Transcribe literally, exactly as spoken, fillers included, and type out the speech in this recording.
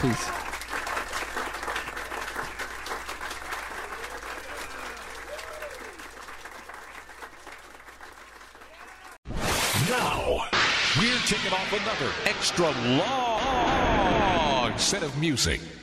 Peace. Now, we're kicking off another extra long set of music.